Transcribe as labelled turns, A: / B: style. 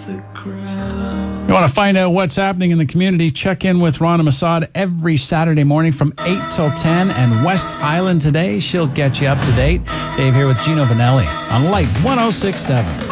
A: You want to find out what's happening in the community? Check in with Rana Masad every Saturday morning from 8 till 10. And West Island Today, she'll get you up to date. Dave here with Gino Vanelli on Light 106.7.